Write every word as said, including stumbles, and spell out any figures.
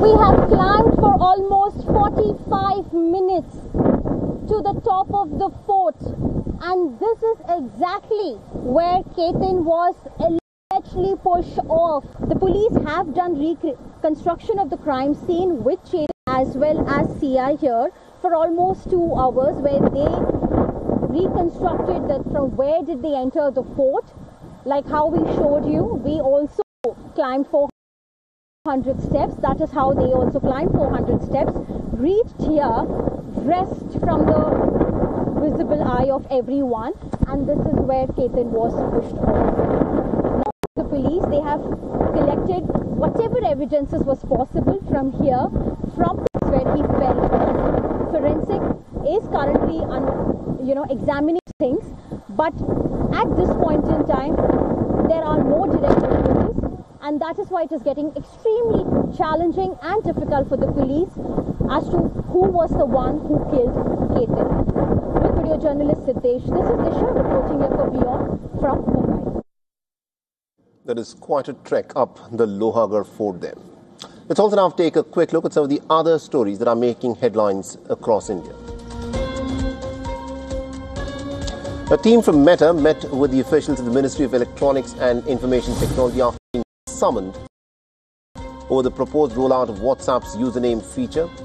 We have climbed for almost forty-five minutes to the top of the fort, and this is exactly where Ketan was allegedly pushed off. The police have done reconstruction of the crime scene with Chetan as well as C I here for almost two hours, where they reconstructed that from where did they enter the fort. Like how we showed you, we also climbed four hundred steps. That is how they also climbed four hundred steps, reached here, dressed from the visible eye of everyone, and this is where Ketan was pushed off. Now the police, they have collected whatever evidences was possible from here, from where he fell. Forensic is currently un, you know examining things, but at this point in time there are no direct witnesses, and that is why it is getting extremely challenging and difficult for the police as to who was the one who killed Ketan. With video journalist Siddesh, this is Disha reporting here for Beyond from Mumbai. That is quite a trek up the Lohagarh Fort there. Let's also now take a quick look at some of the other stories that are making headlines across India. A team from Meta met with the officials of the Ministry of Electronics and Information Technology after being summoned over the proposed rollout of WhatsApp's username feature.